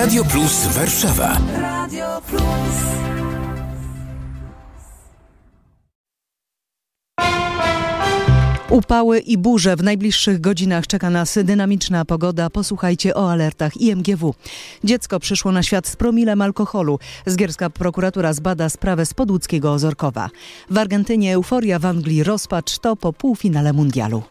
Radio Plus Warszawa. Radio Plus. Upały i burze. W najbliższych godzinach czeka nas dynamiczna pogoda. Posłuchajcie o alertach IMGW. Dziecko przyszło na świat z promilem alkoholu. Zgierska prokuratura zbada sprawę z podłódzkiego Ozorkowa. W Argentynie euforia, w Anglii rozpacz. To po półfinale mundialu.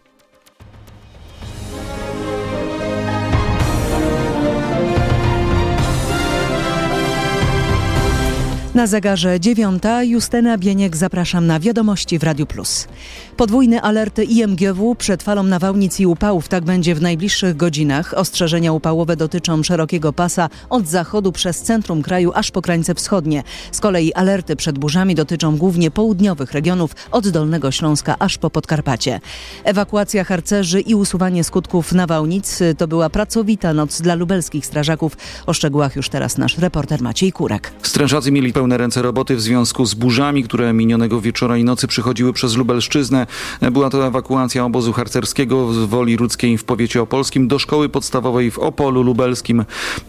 Na zegarze 9. Justyna Bieniek, zapraszam na wiadomości w Radiu Plus. Podwójne alerty IMGW przed falą nawałnic i upałów. Tak będzie w najbliższych godzinach. Ostrzeżenia upałowe dotyczą szerokiego pasa od zachodu przez centrum kraju aż po krańce wschodnie. Z kolei alerty przed burzami dotyczą głównie południowych regionów od Dolnego Śląska aż po Podkarpacie. Ewakuacja harcerzy i usuwanie skutków nawałnic to była pracowita noc dla lubelskich strażaków. O szczegółach już teraz nasz reporter Maciej Kurek. Strażacy mieli pełne ręce roboty w związku z burzami, które minionego wieczora i nocy przychodziły przez Lubelszczyznę. Była to ewakuacja obozu harcerskiego z Woli Rudzkiej w powiecie opolskim do szkoły podstawowej w Opolu Lubelskim.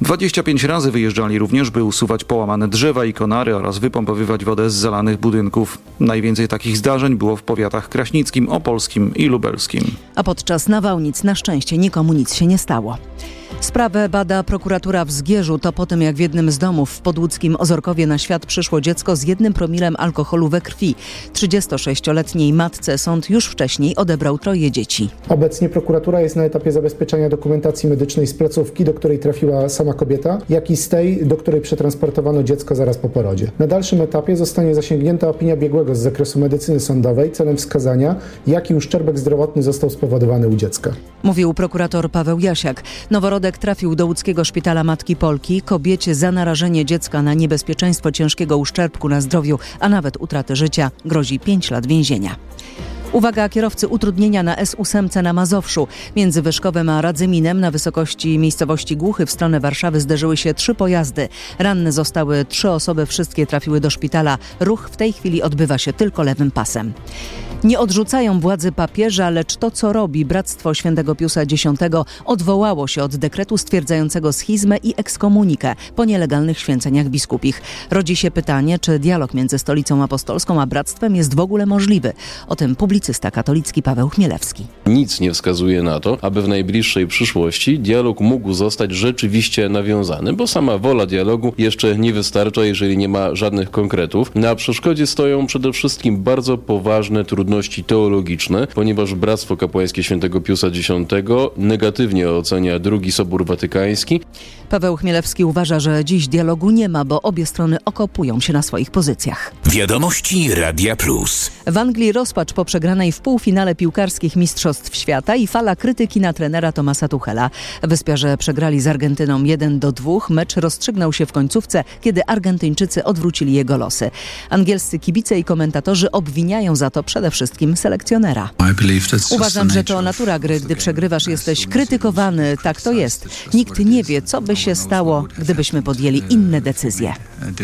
25 razy wyjeżdżali również, by usuwać połamane drzewa i konary oraz wypompowywać wodę z zalanych budynków. Najwięcej takich zdarzeń było w powiatach kraśnickim, opolskim i lubelskim. A podczas nawałnic na szczęście nikomu nic się nie stało. Sprawę bada prokuratura w Zgierzu. To po tym, jak w jednym z domów w podłódzkim Ozorkowie na świat przyszło dziecko z 1 promilem alkoholu we krwi. 36-letniej matce sąd już wcześniej odebrał 3 dzieci. Obecnie prokuratura jest na etapie zabezpieczania dokumentacji medycznej z placówki, do której trafiła sama kobieta, jak i z tej, do której przetransportowano dziecko zaraz po porodzie. Na dalszym etapie zostanie zasięgnięta opinia biegłego z zakresu medycyny sądowej celem wskazania, jaki uszczerbek zdrowotny został spowodowany u dziecka. Mówił prokurator Paweł Jasiak. Noworodek trafił do łódzkiego szpitala Matki Polki. Kobiecie za narażenie dziecka na niebezpieczeństwo ciężkiego uszczerbku na zdrowiu, a nawet utraty życia grozi 5 lat więzienia. Uwaga, kierowcy, utrudnienia na S8 na Mazowszu. Między Wyszkowem a Radzyminem na wysokości miejscowości Głuchy w stronę Warszawy zderzyły się 3 pojazdy. Ranne zostały 3 osoby, wszystkie trafiły do szpitala. Ruch w tej chwili odbywa się tylko lewym pasem. Nie odrzucają władzy papieża, lecz to, co robi Bractwo Świętego Piusa X, odwołało się od dekretu stwierdzającego schizmę i ekskomunikę po nielegalnych święceniach biskupich. Rodzi się pytanie, czy dialog między Stolicą Apostolską a Bractwem jest w ogóle możliwy. O tym publicysta katolicki Paweł Chmielewski. Nic nie wskazuje na to, aby w najbliższej przyszłości dialog mógł zostać rzeczywiście nawiązany, bo sama wola dialogu jeszcze nie wystarcza, jeżeli nie ma żadnych konkretów. Na przeszkodzie stoją przede wszystkim bardzo poważne trudności teologiczne, ponieważ Bractwo Kapłańskie Świętego Piusa X negatywnie ocenia II Sobór Watykański. Paweł Chmielewski uważa, że dziś dialogu nie ma, bo obie strony okopują się na swoich pozycjach. Wiadomości Radia Plus. W Anglii rozpacz po przegranej w półfinale piłkarskich Mistrzostw Świata i fala krytyki na trenera Thomasa Tuchela. Wyspiarze przegrali z Argentyną 1-2. Mecz rozstrzygnął się w końcówce, kiedy Argentyńczycy odwrócili jego losy. Angielscy kibice i komentatorzy obwiniają za to przede wszystkim selekcjonera. Uważam, że to natura gry. Gdy przegrywasz, jesteś krytykowany. Tak to jest. Nikt nie wie, co by się stało, gdybyśmy podjęli inne decyzje.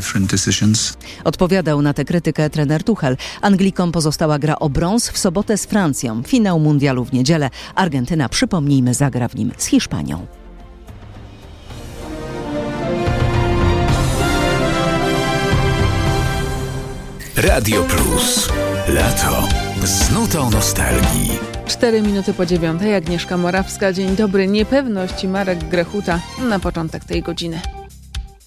Odpowiadał na tę krytykę trener Tuchel. Anglikom pozostała gra o brąz w sobotę z Francją. Finał mundialu w niedzielę. Argentyna, przypomnijmy, zagra w nim z Hiszpanią. Radio Plus. Lato z nutą nostalgii. 4 minuty po 9. Agnieszka Morawska. Dzień dobry. Niepewność i Marek Grechuta na początek tej godziny.